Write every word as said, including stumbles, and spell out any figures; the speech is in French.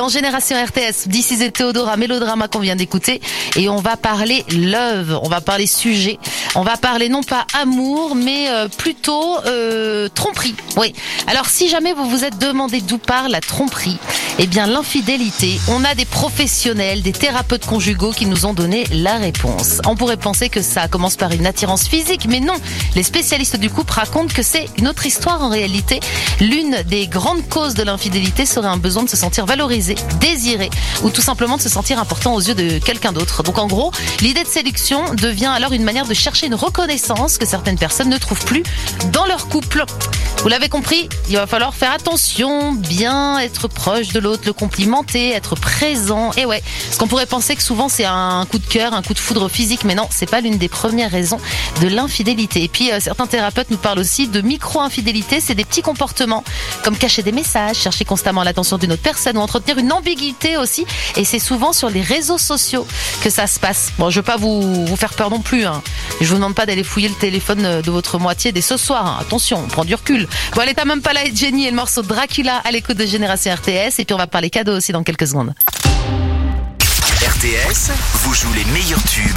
dans Génération R T S. This is et Théodora, mélodrama qu'on vient d'écouter. Et on va parler love, on va parler sujet. On va parler non pas amour, mais euh, plutôt euh, tromperie. Oui. Alors si jamais vous vous êtes demandé d'où part la tromperie, eh bien l'infidélité, on a des professionnels, des thérapeutes conjugaux qui nous ont donné la réponse. On pourrait penser que ça commence par une attirance physique, mais non. Les spécialistes du couple racontent que c'est une autre histoire en réalité. L'une des grandes causes de l'infidélité serait un besoin de se sentir valorisé, désiré, ou tout simplement de se sentir important aux yeux de quelqu'un d'autre. Donc en gros, l'idée de séduction devient alors une manière de chercher une reconnaissance que certaines personnes ne trouvent plus dans leur couple. Vous l'avez compris, il va falloir faire attention, bien être proche de l'autre, le complimenter, être présent. Et ouais, parce qu'on pourrait penser que souvent c'est un coup de cœur, un coup de foudre physique, mais non, c'est pas l'une des premières raisons de l'infidélité. Et puis euh, certains thérapeutes nous parlent aussi de micro-infidélité, c'est des petits comportements comme cacher des messages, chercher constamment l'attention d'une autre personne ou entretenir une ambiguïté aussi. Et c'est souvent sur les réseaux sociaux que ça se passe. Bon, je veux pas vous, vous faire peur non plus, hein. Je vous demande pas d'aller fouiller le téléphone de votre moitié dès ce soir, hein. Attention, on prend du recul. Bon, allez, t'as même pas là, et Jenny et le morceau Dracula à l'écoute de Génération R T S. Et puis on va parler cadeaux aussi dans quelques secondes. R T S vous joue les meilleurs tubes